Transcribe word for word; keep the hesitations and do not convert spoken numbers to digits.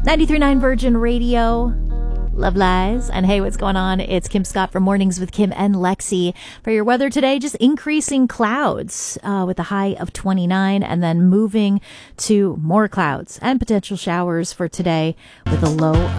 ninety-three point nine Virgin Radio. Love Lies. And hey, what's going on? It's Kim Scott from Mornings with Kim and Lexi. For your weather today, just increasing clouds uh, with a high of twenty-nine and then moving to more clouds and potential showers for today with a low